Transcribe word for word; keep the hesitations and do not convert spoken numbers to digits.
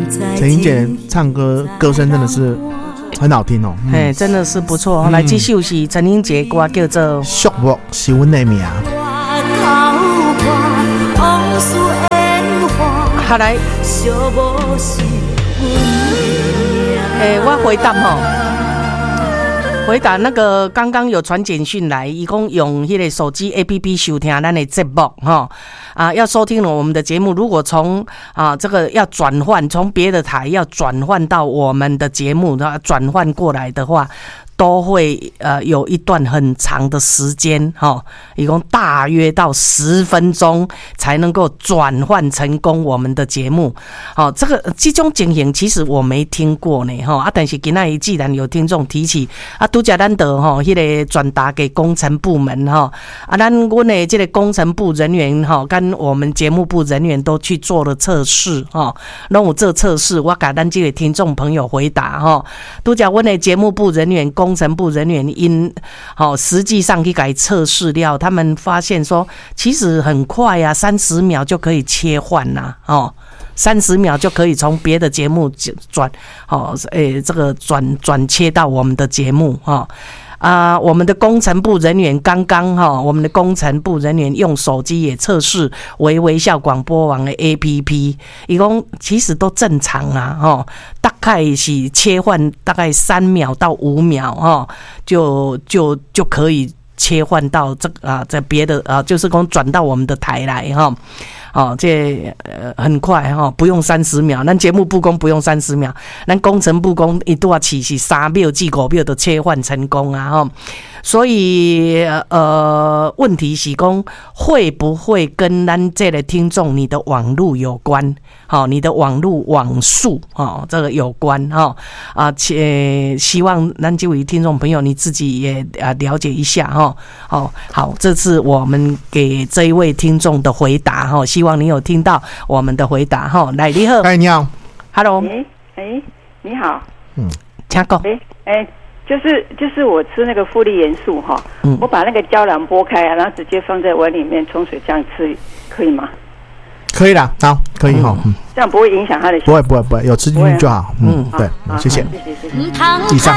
陈英姐唱歌歌声真的是很好听哦， 哎、嗯，真的是不错。嗯、来，这首是陈英姐歌，叫做《 寂寞是阮的命》。 好来，哎、欸，我回答吼。回答那个刚刚有传简讯来，伊讲用迄个手机 A P P 收听咱的节目哈啊，要收听了我们的节目，如果从啊这个要转换从别的台要转换到我们的节目，转换过来的话，都会呃有一段很长的时间哈，一共大约到十分钟才能够转换成功我们的节目。好，这个这种情形其实我没听过呢哈啊，但是今天既然有听众提起啊，拄则咱得哈迄个转达给工程部门哈啊，咱阮的这个工程部人员哈跟我们节目部人员都去做了测试哈，让我做测试，我给咱这个听众朋友回答哈，拄则阮的节目部人员工程部人员因好、哦、实际上去改测试料，他们发现说其实很快啊，三十秒就可以切换呐、啊，哦，三十秒就可以从别的节目转，哦，诶，这个转转切到我们的节目哈。哦啊，我们的工程部人员刚刚哈，我们的工程部人员用手机也测试微微笑广播网的 A P P， 一共其实都正常啊，哈，大概是切换大概三秒到五秒哈，就就就可以切换到这个啊，在别的啊，就是讲转到我们的台来哈。哦，这呃很快哈、哦，不用三十秒。咱节目部工不用三十秒，咱工程部工一段起是三秒至五秒就切换成功啊哈。所以呃，问题是讲会不会跟咱这个听众你的网路有关？好、哦，你的网路网速哦，这个有关哈、哦、啊，且希望咱这位听众朋友你自己也啊了解一下哈。哦，好，这是我们给这一位听众的回答哈。希望你有听到我们的回答哈。来，你好， 哎，你好 ，Hello， 哎哎，你好， 嗯， 请讲， 哎哎，就是就是我吃那个复利元素哈，嗯，我把那个胶囊剥开啊，然后直接放在碗里面冲水这样吃，可以吗？ 可以啦，好，可以哈、嗯， 这样不会影响他的， 不会不会不会，有吃进去就好，嗯，嗯对，谢谢， 谢谢谢谢。以上。